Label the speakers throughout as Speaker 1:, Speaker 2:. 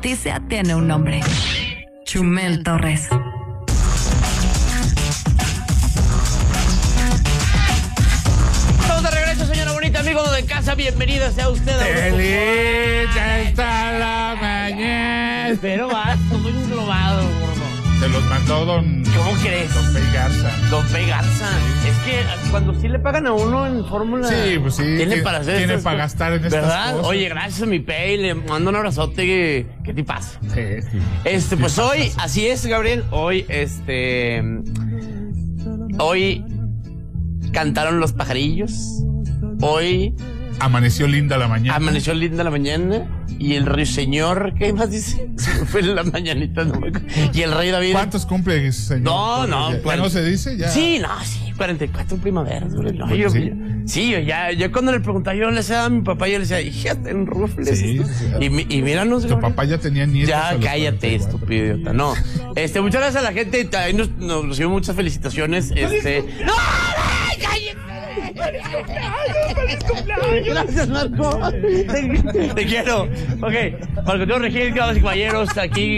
Speaker 1: noticia tiene un nombre. Chumel Torres.
Speaker 2: Estamos de regreso, señora bonita, amigo de casa. Bienvenida sea usted a
Speaker 3: ¡Feliz está la mañana!
Speaker 2: Pero va, muy englobado, gordo.
Speaker 3: Se los mandó don...
Speaker 2: ¿Cómo crees?
Speaker 3: Don Pey Garza.
Speaker 2: Don Pey Garza. Es que cuando sí le pagan a uno en fórmula...
Speaker 3: Sí, pues sí.
Speaker 2: Tiene para hacer
Speaker 3: Tiene
Speaker 2: estas
Speaker 3: para
Speaker 2: cosas,
Speaker 3: gastar en estas
Speaker 2: ¿verdad?
Speaker 3: cosas.
Speaker 2: Oye, gracias a mi Pey, le mando un abrazote. ¿Qué te pasa?
Speaker 3: Sí.
Speaker 2: Pues hoy, así es, Gabriel. Hoy, Hoy cantaron los pajarillos. Hoy
Speaker 3: Amaneció linda la mañana.
Speaker 2: amaneció linda la mañana. Y el rey señor, ¿qué más dice? Se me fue en la mañanita, no me acuerdo. Y el rey David.
Speaker 3: ¿Cuántos cumple, señor?
Speaker 2: No.
Speaker 3: ¿Ya no se dice? Ya.
Speaker 2: Sí, no, sí, 44 primaveras. No,
Speaker 3: Sí.
Speaker 2: yo cuando le preguntaba, yo le decía a mi papá, yo le decía, híjate, en rufles.
Speaker 3: Sí.
Speaker 2: Y míranos.
Speaker 3: Tu papá ya tenía nietos.
Speaker 2: Ya, cállate,
Speaker 3: 44.
Speaker 2: estúpido idiota. No. Muchas gracias a la gente. Ahí nos recibió muchas felicitaciones. ¡No! ¡Cállate! Gracias, Marco. Te quiero. Ok, Marco Antonio Regil, damas y caballeros, aquí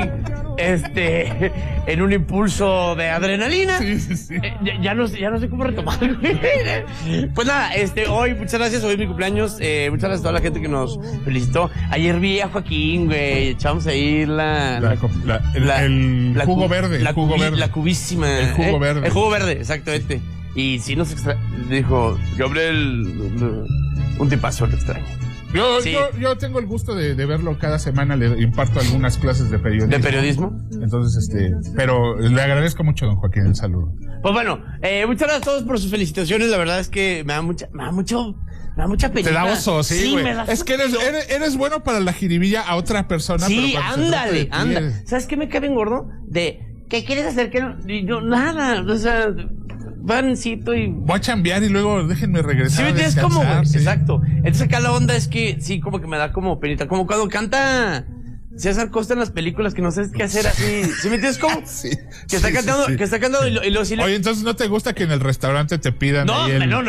Speaker 2: en un impulso de adrenalina.
Speaker 3: Sí.
Speaker 2: Ya no sé cómo retomar. Pues nada, hoy, muchas gracias, hoy es mi cumpleaños. Muchas gracias a toda la gente que nos felicitó. Ayer vi a Joaquín, güey. Echamos ahí el
Speaker 3: jugo verde.
Speaker 2: La cubísima.
Speaker 3: El jugo verde.
Speaker 2: El jugo verde, exactamente. Y sí dijo, Gabriel, un tipazo, lo extraño.
Speaker 3: Yo tengo el gusto de verlo cada semana, le imparto algunas clases de periodismo.
Speaker 2: ¿De periodismo?
Speaker 3: Entonces, pero le agradezco mucho, don Joaquín, el saludo.
Speaker 2: Pues bueno, muchas gracias a todos por sus felicitaciones. La verdad es que me da mucha pena.
Speaker 3: Te da oso, sí, güey.
Speaker 2: Me da
Speaker 3: es que eres bueno para la jiribilla a otra persona.
Speaker 2: Sí,
Speaker 3: pero
Speaker 2: ándale. ¿Sabes qué me cae bien gordo? ¿Qué quieres hacer? Que no, y yo, nada, o sea, vancito y...
Speaker 3: Voy a chambear y luego déjenme regresar.
Speaker 2: Sí, es como,
Speaker 3: sí.
Speaker 2: exacto. Entonces acá la onda es que sí, como que me da como penita. Como cuando canta César Costa en las películas que no sabes qué hacer así. ¿Sí me entiendes cómo?
Speaker 3: Sí.
Speaker 2: Que está cantando,
Speaker 3: sí.
Speaker 2: que está cantando y lo sí le...
Speaker 3: Oye, entonces ¿no te gusta que en el restaurante te pidan
Speaker 2: No,
Speaker 3: ahí
Speaker 2: no,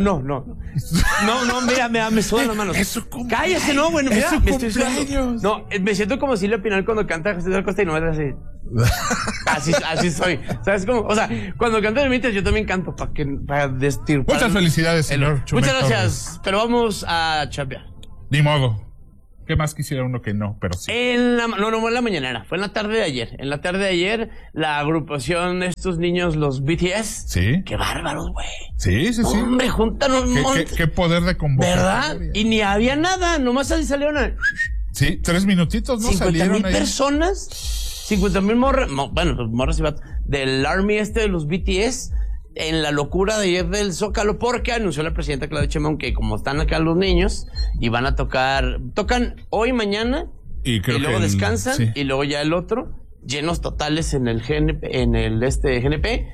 Speaker 2: mira, me sudan las manos.
Speaker 3: Es su cumpleaños.
Speaker 2: Cállate, no, bueno, mira,
Speaker 3: Es su
Speaker 2: me estoy
Speaker 3: cumpleaños.
Speaker 2: sudando. No, me siento como Silvia Pinal cuando canta César Costa y no es así. Así soy. ¿Sabes cómo? O sea, cuando canta de mientras yo también canto para destirpar.
Speaker 3: Muchas felicidades, señor Chumel
Speaker 2: Muchas gracias,
Speaker 3: Torres.
Speaker 2: pero vamos a chambear.
Speaker 3: Ni modo. ¿Qué más quisiera uno que no? Pero sí.
Speaker 2: No fue en la mañanera, fue en la tarde de ayer. En la tarde de ayer, la agrupación de estos niños, los BTS.
Speaker 3: Sí.
Speaker 2: Qué bárbaros, güey.
Speaker 3: Sí.
Speaker 2: Hombre, juntan un montón.
Speaker 3: ¿Qué poder de convocatoria.
Speaker 2: ¿Verdad? Y ni había nada, nomás ahí salieron
Speaker 3: Sí, 3 minutitos, ¿no?
Speaker 2: 50,000
Speaker 3: ahí.
Speaker 2: personas, 50,000 morras, pues morras y vatos, del Army de los BTS, en la locura de ayer del Zócalo, porque anunció la presidenta Claudia Sheinbaum que como están acá los niños, y van a tocan hoy, mañana, y luego descansan,
Speaker 3: sí.
Speaker 2: Y luego ya el otro, llenos totales en el GNP, GNP,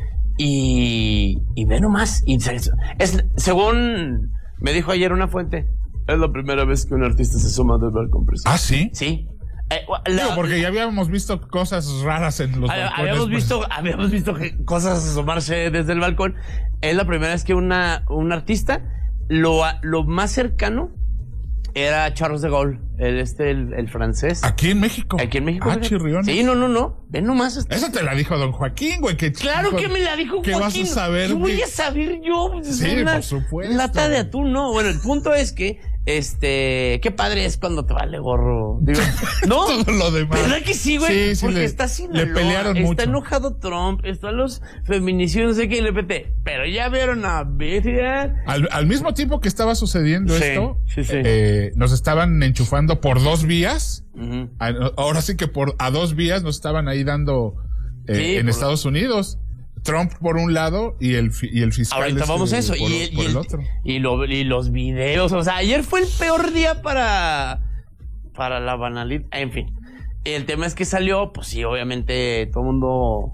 Speaker 2: y ve nomás, según me dijo ayer una fuente, es la primera vez que un artista se suma del balcón presidencial.
Speaker 3: ¿Ah, sí?
Speaker 2: Sí.
Speaker 3: Porque ya habíamos visto cosas raras en los balcones.
Speaker 2: Habíamos visto cosas asomarse desde el balcón. Es la primera vez que un artista, lo más cercano era Charles de Gaulle, el francés.
Speaker 3: ¿Aquí en México?
Speaker 2: Aquí en México.
Speaker 3: Chirriones.
Speaker 2: Sí, no. Ven nomás.
Speaker 3: Eso te la dijo don Joaquín, güey.
Speaker 2: Claro que me la dijo Joaquín.
Speaker 3: ¿Qué vas a saber?
Speaker 2: ¿Qué voy a saber yo?
Speaker 3: Sí, por supuesto.
Speaker 2: Lata de atún, no. Bueno, el punto es que qué padre es cuando te vale gorro. Digo, ¿no?
Speaker 3: Todo lo demás.
Speaker 2: ¿Verdad que sí, güey?
Speaker 3: Sí,
Speaker 2: porque está Sinaloa,
Speaker 3: le pelearon
Speaker 2: está
Speaker 3: mucho.
Speaker 2: enojado Trump, están los feminicidios, no sé qué, y le pete. Pero ya vieron a BTS.
Speaker 3: Al mismo tiempo que estaba sucediendo esto,
Speaker 2: sí.
Speaker 3: nos estaban enchufando por 2 vías.
Speaker 2: Uh-huh.
Speaker 3: Ahora sí que a 2 vías nos estaban ahí dando en Estados Unidos. Trump por un lado y el fiscal.
Speaker 2: Ahorita vamos a eso.
Speaker 3: Por el otro.
Speaker 2: Y los videos. O sea, ayer fue el peor día para la banalidad. En fin. El tema es que salió, pues sí, obviamente todo el mundo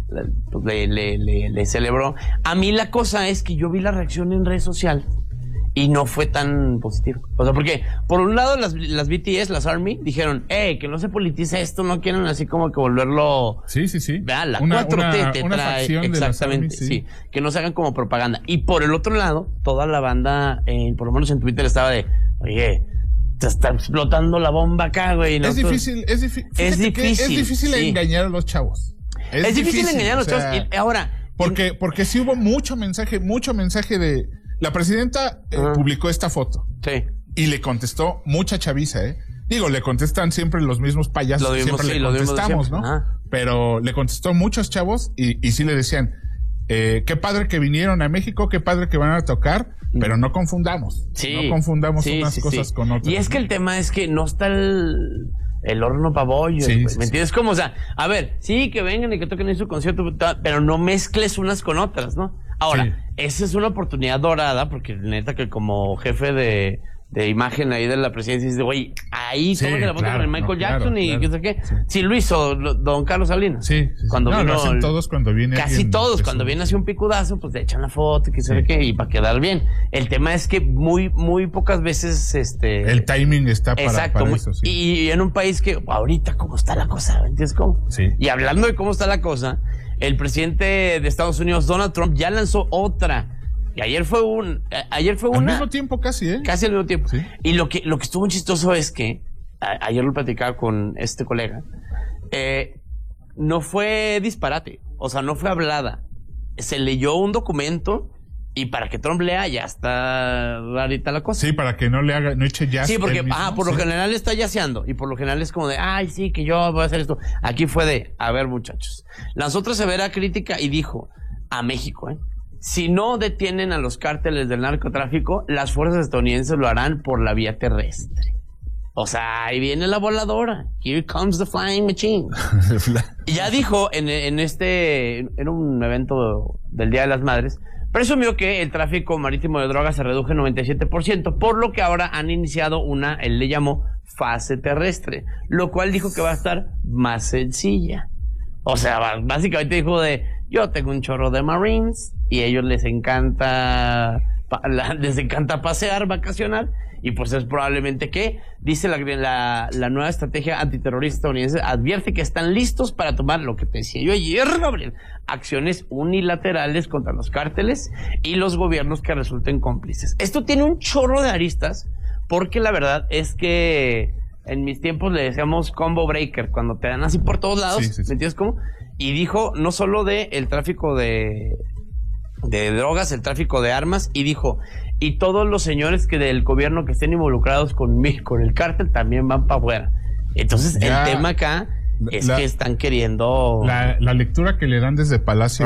Speaker 2: le celebró. A mí la cosa es que yo vi la reacción en redes sociales y no fue tan positivo. O sea, porque por un lado las BTS, las ARMY, dijeron, que no se politice esto, no quieren así como que volverlo...
Speaker 3: Sí.
Speaker 2: Vea, la
Speaker 3: Una
Speaker 2: 4T te
Speaker 3: una
Speaker 2: trae...
Speaker 3: facción
Speaker 2: Exactamente,
Speaker 3: de las ARMY,
Speaker 2: sí. Que no se hagan como propaganda. Y por el otro lado, toda la banda, por lo menos en Twitter estaba de, oye, Se está explotando la bomba acá, güey.
Speaker 3: Es difícil
Speaker 2: sí.
Speaker 3: engañar a los chavos.
Speaker 2: Es difícil engañar a los chavos. Y ahora...
Speaker 3: Porque sí hubo mucho mensaje de... La presidenta publicó esta foto.
Speaker 2: Sí.
Speaker 3: Y le contestó mucha chaviza, Digo, le contestan siempre los mismos payasos, siempre le contestamos, ¿no? Pero le contestó muchos chavos y sí le decían, qué padre que vinieron a México, qué padre que van a tocar, pero no confundamos. No confundamos unas cosas con otras.
Speaker 2: Y es que el tema es que no está el horno para bollos, ¿me entiendes? Como, o sea, a ver, sí, que vengan y que toquen en su concierto, pero no mezcles unas con otras, ¿no? Ahora, esa es una oportunidad dorada, porque neta que como jefe de imagen ahí de la presidencia, dice, güey, ahí toma que la foto con el Michael Jackson y qué sé qué. Sí, lo hizo don Carlos Salinas.
Speaker 3: Sí.
Speaker 2: Cuando vino,
Speaker 3: lo hacen todos cuando viene
Speaker 2: casi todos, cuando viene así un picudazo, pues le echan la foto, qué sé qué, y para quedar bien. El tema es que muy pocas veces,
Speaker 3: el timing está para eso, sí.
Speaker 2: Y en un país que, ahorita, ¿cómo está la cosa? ¿Entiendes cómo?
Speaker 3: Sí.
Speaker 2: Y hablando de cómo está la cosa, el presidente de Estados Unidos, Donald Trump, ya lanzó otra. Y ayer fue una.
Speaker 3: Al mismo tiempo casi,
Speaker 2: Casi al mismo tiempo.
Speaker 3: Sí.
Speaker 2: Y lo que estuvo muy chistoso es que, ayer lo platicaba con este colega, no fue disparate, o sea, no fue hablada. Se leyó un documento y para que Trump lea ya está rarita la cosa.
Speaker 3: Sí, para que no eche jazz.
Speaker 2: Sí, porque por lo general está yaceando y por lo general es como de, ay, sí, que yo voy a hacer esto. Aquí fue de, a ver, muchachos, lanzó otra severa crítica y dijo a México, si no detienen a los cárteles del narcotráfico, las fuerzas estadounidenses lo harán por la vía terrestre. O sea, ahí viene la voladora. Here comes the flying machine. Y ya dijo en un evento del Día de las Madres, presumió que el tráfico marítimo de drogas se redujo en 97%, por lo que ahora han iniciado él le llamó fase terrestre, lo cual dijo que va a estar más sencilla. O sea, básicamente dijo yo tengo un chorro de Marines y a ellos les encanta pasear, vacacionar, y pues es probablemente que, dice la nueva estrategia antiterrorista estadounidense, advierte que están listos para tomar lo que te decía yo ayer, Gabriel, acciones unilaterales contra los cárteles y los gobiernos que resulten cómplices. Esto tiene un chorro de aristas, porque la verdad es que en mis tiempos le decíamos combo breaker, cuando te dan así por todos lados,
Speaker 3: sí.
Speaker 2: ¿me entiendes cómo? Y dijo no solo de el tráfico de drogas, el tráfico de armas, y dijo, y todos los señores que del gobierno que estén involucrados con el cártel también van para afuera. Entonces el tema acá es que están queriendo...
Speaker 3: La lectura que le dan desde Palacio